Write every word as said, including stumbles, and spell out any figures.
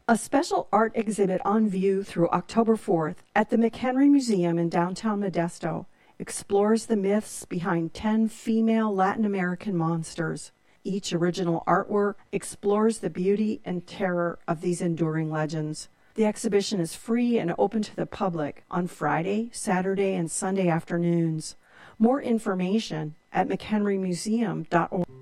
A special art exhibit on view through October fourth at the McHenry Museum in downtown Modesto explores the myths behind ten female Latin American monsters. Each original artwork explores the beauty and terror of these enduring legends. The exhibition is free and open to the public on Friday, Saturday, and Sunday afternoons. More information at mchenry museum dot org.